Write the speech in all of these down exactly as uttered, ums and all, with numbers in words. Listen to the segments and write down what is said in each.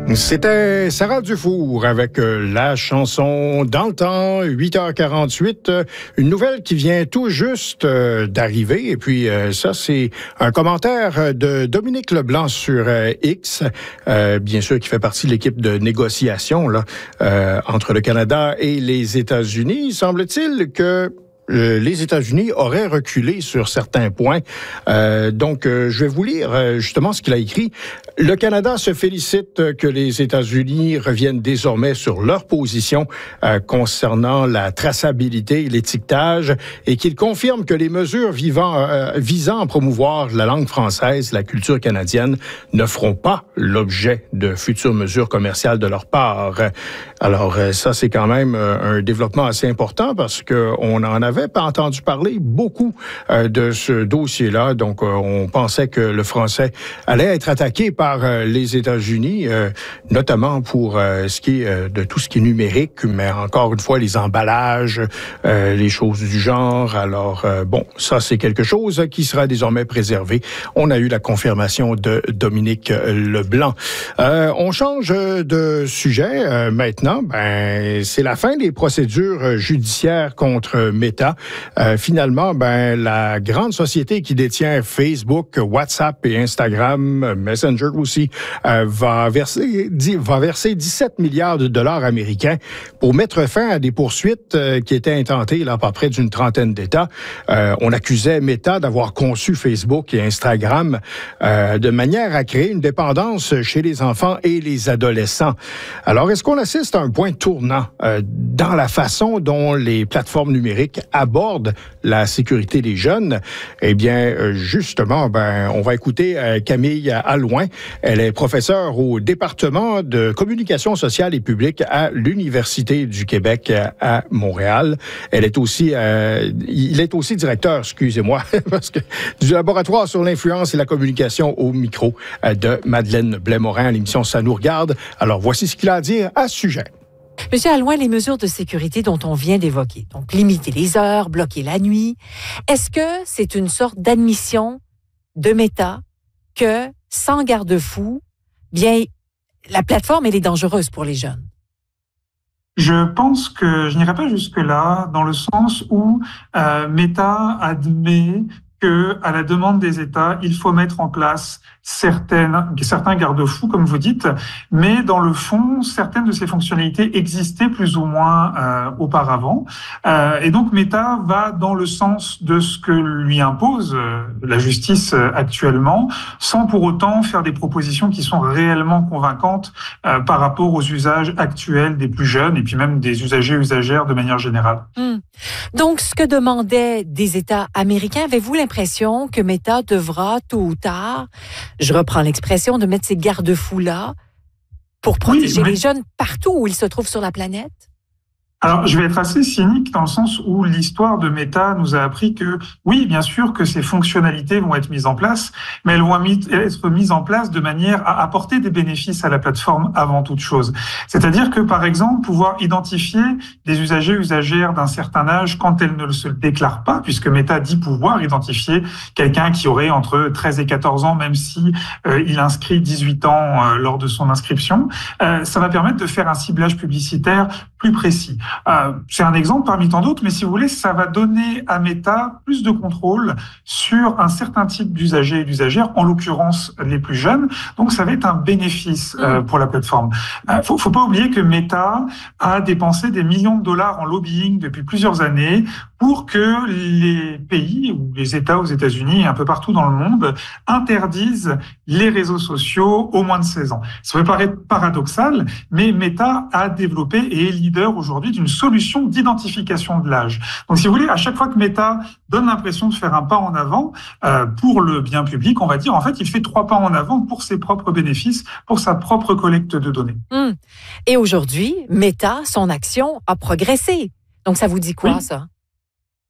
C'était Sarah Dufour avec euh, la chanson Dans le temps, huit heures quarante-huit. Euh, une nouvelle qui vient tout juste euh, d'arriver. Et puis euh, ça, c'est un commentaire de Dominique Leblanc sur euh, X, euh, bien sûr, qui fait partie de l'équipe de négociation là, euh, entre le Canada et les États-Unis. Semble-t-il que Euh, les États-Unis auraient reculé sur certains points. Euh, donc, euh, je vais vous lire euh, justement ce qu'il a écrit. Le Canada se félicite que les États-Unis reviennent désormais sur leur position euh, concernant la traçabilité et l'étiquetage et qu'il confirme que les mesures vivant, euh, visant à promouvoir la langue française, la culture canadienne, ne feront pas l'objet de futures mesures commerciales de leur part. Alors, euh, ça, c'est quand même euh, un développement assez important parce qu'on en avait pas entendu parler beaucoup euh, de ce dossier-là. Donc, euh, on pensait que le français allait être attaqué par euh, les États-Unis, euh, notamment pour euh, ce qui est euh, de tout ce qui est numérique, mais encore une fois, les emballages, euh, les choses du genre. Alors, euh, bon, ça, c'est quelque chose qui sera désormais préservé. On a eu la confirmation de Dominique Leblanc. Euh, on change de sujet euh, maintenant. Ben, c'est la fin des procédures judiciaires contre Meta. Euh, finalement, ben la grande société qui détient Facebook, WhatsApp et Instagram, Messenger aussi, euh, va verser va verser dix-sept milliards de dollars américains pour mettre fin à des poursuites euh, qui étaient intentées là par près d'une trentaine d'États. Euh, on accusait Meta d'avoir conçu Facebook et Instagram euh, de manière à créer une dépendance chez les enfants et les adolescents. Alors, est-ce qu'on assiste à un point tournant euh, dans la façon dont les plateformes numériques aborde la sécurité des jeunes? Eh bien, justement, ben, on va écouter euh, Camille Allouin. Elle est professeure au département de communication sociale et publique à l'Université du Québec à Montréal. Elle est aussi, euh, il est aussi directeur, excusez-moi, parce que du laboratoire sur l'influence et la communication au micro euh, de Madeleine Blais-Morin à l'émission Ça nous regarde. Alors, voici ce qu'il a à dire à ce sujet. Monsieur Allouin, les mesures de sécurité dont on vient d'évoquer, donc limiter les heures, bloquer la nuit, est-ce que c'est une sorte d'admission de Meta que, sans garde-fou, bien, la plateforme, elle est dangereuse pour les jeunes? Je pense que je n'irai pas jusque-là, dans le sens où euh, Meta admet que, à la demande des États, il faut mettre en place certaines, certains garde-fous, comme vous dites, mais dans le fond, certaines de ces fonctionnalités existaient plus ou moins euh, auparavant. Euh, et donc, Meta va dans le sens de ce que lui impose euh, la justice euh, actuellement, sans pour autant faire des propositions qui sont réellement convaincantes euh, par rapport aux usages actuels des plus jeunes et puis même des usagers et usagères de manière générale. Mmh. Donc, ce que demandaient des États américains, avez-vous l'impression que Meta devra, tôt ou tard, je reprends l'expression, de mettre ces garde-fous-là pour protéger oui, oui. les jeunes partout où ils se trouvent sur la planète? Alors, je vais être assez cynique dans le sens où l'histoire de Meta nous a appris que, oui, bien sûr que ces fonctionnalités vont être mises en place, mais elles vont être mises en place de manière à apporter des bénéfices à la plateforme avant toute chose. C'est-à-dire que, par exemple, pouvoir identifier des usagers usagères d'un certain âge quand elles ne se déclarent pas, puisque Meta dit pouvoir identifier quelqu'un qui aurait entre treize et quatorze ans, même si euh, il inscrit dix-huit ans euh, lors de son inscription, euh, ça va permettre de faire un ciblage publicitaire plus précis. Euh, c'est un exemple parmi tant d'autres, mais si vous voulez, ça va donner à Meta plus de contrôle sur un certain type d'usagers et d'usagères, en l'occurrence les plus jeunes. Donc, ça va être un bénéfice euh, pour la plateforme. Euh, faut, faut pas oublier que Meta a dépensé des millions de dollars en lobbying depuis plusieurs années pour que les pays ou les États aux États-Unis et un peu partout dans le monde interdisent les réseaux sociaux aux moins de seize ans. Ça peut paraître paradoxal, mais Meta a développé et est leader aujourd'hui d'une solution d'identification de l'âge. Donc, si vous voulez, à chaque fois que Meta donne l'impression de faire un pas en avant euh, pour le bien public, on va dire, en fait, il fait trois pas en avant pour ses propres bénéfices, pour sa propre collecte de données. Mmh. Et aujourd'hui, Meta, son action a progressé. Donc, ça vous dit quoi, oui. ça?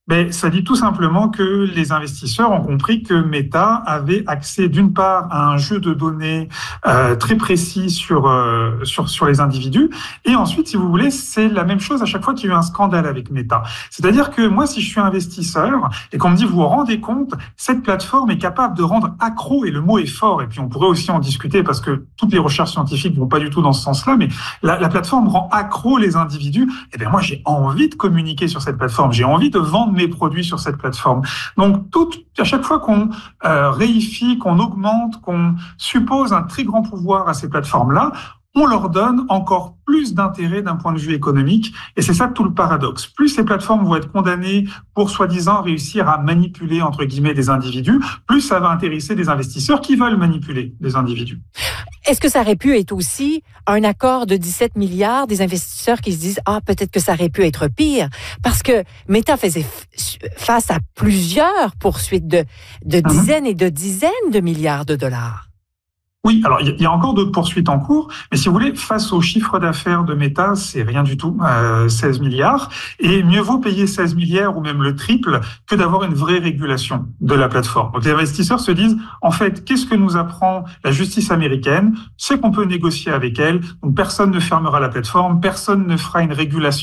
Ben, ça dit tout simplement que les investisseurs ont compris que Meta avait accès d'une part à un jeu de données euh, très précis sur, euh, sur, sur les individus. Et ensuite, si vous voulez, c'est la même chose à chaque fois qu'il y a eu un scandale avec Meta. C'est-à-dire que moi, si je suis investisseur et qu'on me dit, vous vous rendez compte, cette plateforme est capable de rendre accro, et le mot est fort, et puis on pourrait aussi en discuter parce que toutes les recherches scientifiques vont pas du tout dans ce sens-là, mais la, la plateforme rend accro les individus. Eh bien, moi, j'ai envie de communiquer sur cette plateforme. J'ai envie de vendre mes produits sur cette plateforme. Donc, tout, à chaque fois qu'on euh, réifie, qu'on augmente, qu'on suppose un très grand pouvoir à ces plateformes-là, on leur donne encore plus d'intérêt d'un point de vue économique. Et c'est ça tout le paradoxe. Plus ces plateformes vont être condamnées pour soi-disant réussir à manipuler, entre guillemets, des individus, plus ça va intéresser des investisseurs qui veulent manipuler des individus. Est-ce que ça aurait pu être aussi un accord de dix-sept milliards des investisseurs qui se disent « Ah, peut-être que ça aurait pu être pire » parce que Meta faisait f- face à plusieurs poursuites de, de dizaines et de dizaines de milliards de dollars. Oui, alors il y a encore d'autres poursuites en cours, mais si vous voulez, face au chiffre d'affaires de Meta, c'est rien du tout, euh, seize milliards, et mieux vaut payer seize milliards ou même le triple que d'avoir une vraie régulation de la plateforme. Donc les investisseurs se disent, en fait, qu'est-ce que nous apprend la justice américaine? C'est qu'on peut négocier avec elle, donc personne ne fermera la plateforme, personne ne fera une régulation